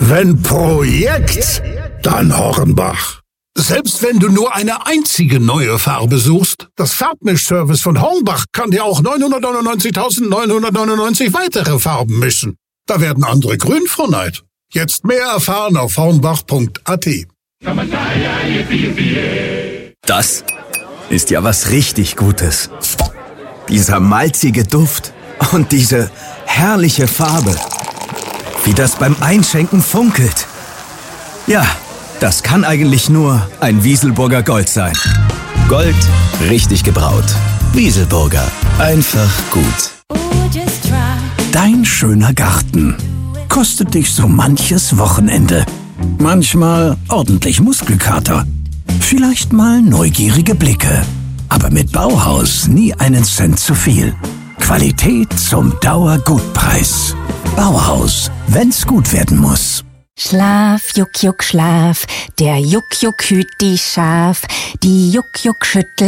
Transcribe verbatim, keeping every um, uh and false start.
Wenn Projekt, dann Hornbach. Selbst wenn du nur eine einzige neue Farbe suchst, das Farbmischservice von Hornbach kann dir auch neunhundertneunundneunzigtausendneunhundertneunundneunzig weitere Farben mischen. Da werden andere grün vor Neid. Jetzt mehr erfahren auf hornbach punkt a t. Das ist ja was richtig Gutes. Dieser malzige Duft und diese herrliche Farbe. Wie das beim Einschenken funkelt. Ja, das kann eigentlich nur ein Wieselburger Gold sein. Gold, richtig gebraut. Wieselburger, einfach gut. Dein schöner Garten kostet dich so manches Wochenende. Manchmal ordentlich Muskelkater. Vielleicht mal neugierige Blicke. Aber mit Bauhaus nie einen Cent zu viel. Qualität zum Dauergutpreis. Bauhaus, wenn's gut werden muss. Schlaf, Juck, Juck, Schlaf. Der Juck, Juck hüt die Schaf. Die Juck, Juck schüttelt